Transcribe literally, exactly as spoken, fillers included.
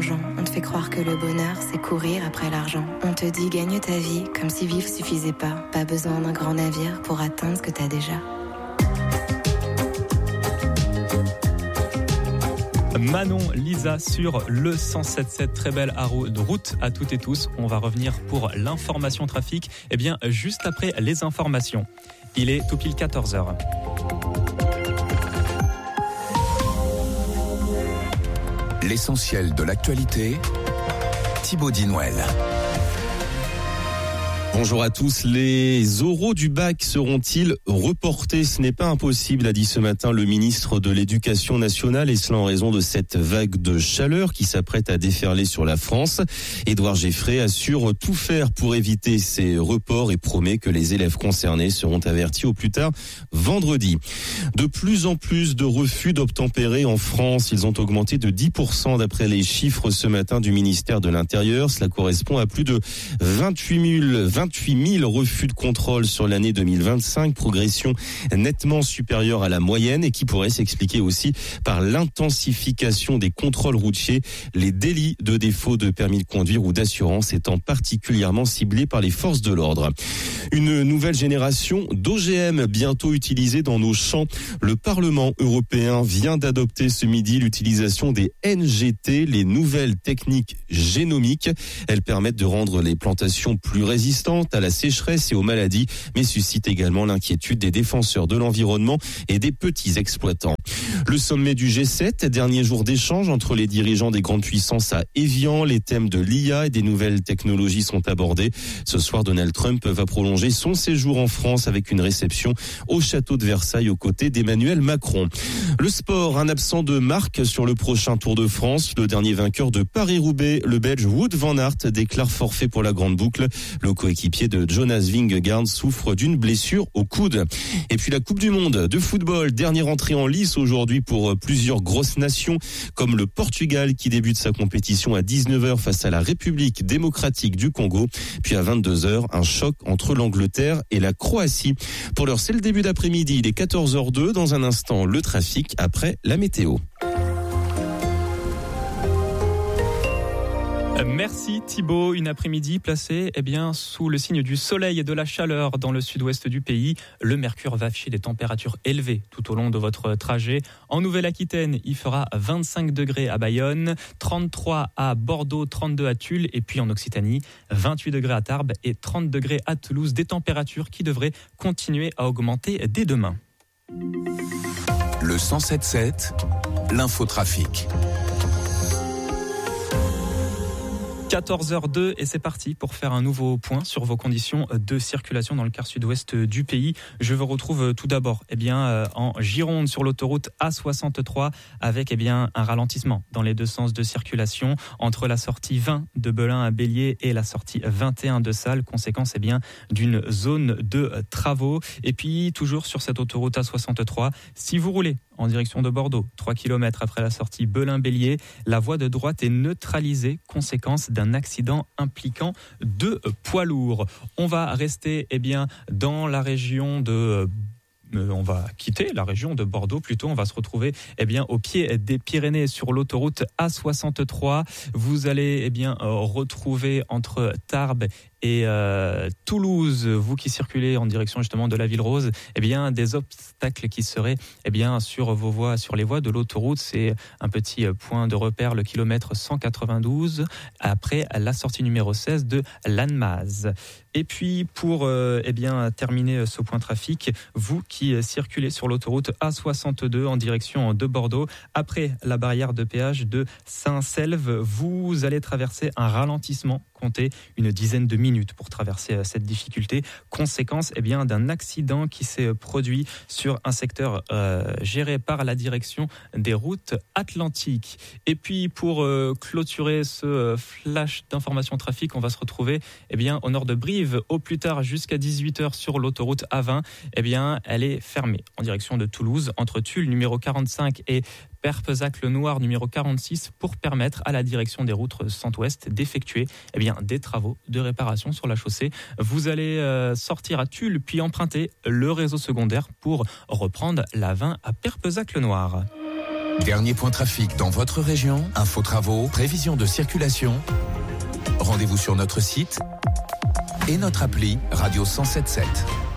dérangeant. On te fait croire que le bonheur, c'est courir après l'argent. On te dit gagne ta vie, comme si vivre suffisait pas. Pas besoin d'un grand navire pour atteindre ce que t'as déjà. Manon, Lisa sur le cent sept sept, très belle route à toutes et tous. On va revenir pour l'information trafic, eh bien juste après les informations. Il est tout pile quatorze heures. L'essentiel de l'actualité, Thibaut Dinouel. Bonjour à tous. Les oraux du bac seront-ils reportés ? Ce n'est pas impossible, a dit ce matin le ministre de l'Éducation nationale, et cela en raison de cette vague de chaleur qui s'apprête à déferler sur la France. Édouard Geffray assure tout faire pour éviter ces reports et promet que les élèves concernés seront avertis au plus tard vendredi. De plus en plus de refus d'obtempérer en France. Ils ont augmenté de dix pour cent d'après les chiffres ce matin du ministère de l'Intérieur. Cela correspond à plus de vingt-huit mille refus de contrôle sur l'année deux mille vingt-cinq, progression nettement supérieure à la moyenne et qui pourrait s'expliquer aussi par l'intensification des contrôles routiers, les délits de défaut de permis de conduire ou d'assurance étant particulièrement ciblés par les forces de l'ordre. Une nouvelle génération d'O G M bientôt utilisée dans nos champs. Le Parlement européen vient d'adopter ce midi l'utilisation des N G T, les nouvelles techniques génomiques. Elles permettent de rendre les plantations plus résistantes à la sécheresse et aux maladies, mais suscite également l'inquiétude des défenseurs de l'environnement et des petits exploitants. Le sommet du G sept, dernier jour d'échange entre les dirigeants des grandes puissances à Évian. Les thèmes de l'I A et des nouvelles technologies sont abordés. Ce soir, Donald Trump va prolonger son séjour en France avec une réception au château de Versailles aux côtés d'Emmanuel Macron. Le sport, un absent de marque sur le prochain Tour de France. Le dernier vainqueur de Paris-Roubaix, le Belge Wout van Aert, déclare forfait pour la grande boucle. Le coéquipier de Jonas Vingegaard souffre d'une blessure au coude. Et puis la Coupe du Monde de football, dernière entrée en lice aujourd'hui pour plusieurs grosses nations comme le Portugal qui débute sa compétition à dix-neuf heures face à la République démocratique du Congo. Puis à vingt-deux heures, un choc entre l'Angleterre et la Croatie. Pour l'heure, c'est le début d'après-midi, il est quatorze heures deux. Dans un instant, le trafic après la météo. Merci Thibaut, une après-midi placée eh bien, sous le signe du soleil et de la chaleur dans le sud-ouest du pays. Le mercure va afficher des températures élevées tout au long de votre trajet. En Nouvelle-Aquitaine, il fera vingt-cinq degrés à Bayonne, trente-trois à Bordeaux, trente-deux à Tulle et puis en Occitanie, vingt-huit degrés à Tarbes et trente degrés à Toulouse. Des températures qui devraient continuer à augmenter dès demain. Le cent sept sept, l'infotrafic. quatorze heures deux et c'est parti pour faire un nouveau point sur vos conditions de circulation dans le quart sud-ouest du pays. Je vous retrouve tout d'abord eh bien, en Gironde sur l'autoroute A soixante-trois avec eh bien, un ralentissement dans les deux sens de circulation entre la sortie vingt de Belin à Bélier et la sortie vingt et un de Salles, conséquence eh bien, d'une zone de travaux. Et puis toujours sur cette autoroute A soixante-trois, si vous roulez en direction de Bordeaux, trois kilomètres après la sortie Belin-Bélier, la voie de droite est neutralisée, conséquence d'un accident impliquant deux poids lourds. On va rester eh bien, dans la région de... Euh, on va quitter la région de Bordeaux, plutôt on va se retrouver eh bien, au pied des Pyrénées sur l'autoroute A soixante-trois. Vous allez eh bien, euh, retrouver entre Tarbes et euh, Toulouse, vous qui circulez en direction justement de la Ville Rose, eh bien des obstacles qui seraient eh bien sur vos voies, sur les voies de l'autoroute. C'est un petit point de repère, le kilomètre cent quatre-vingt-douze, après la sortie numéro seize de Lannemase. Et puis pour euh, eh bien terminer ce point trafic, vous qui circulez sur l'autoroute A soixante-deux en direction de Bordeaux, après la barrière de péage de Saint-Selve, vous allez traverser un ralentissement. Comptez une dizaine de minutes pour traverser cette difficulté. Conséquence eh bien, d'un accident qui s'est produit sur un secteur euh, géré par la direction des routes atlantiques. Et puis pour euh, clôturer ce flash d'information trafic, on va se retrouver eh bien, au nord de Brive, au plus tard jusqu'à dix-huit heures sur l'autoroute A vingt. Eh bien, elle est fermée en direction de Toulouse, entre Tulle numéro quarante-cinq et Perpezac-le-Noir numéro quarante-six pour permettre à la direction des routes centre-ouest d'effectuer eh bien, des travaux de réparation sur la chaussée. Vous allez euh, sortir à Tulle puis emprunter le réseau secondaire pour reprendre la vingt à Perpezac-le-Noir. Dernier point trafic dans votre région, info travaux, prévision de circulation. Rendez-vous sur notre site et notre appli Radio cent sept sept.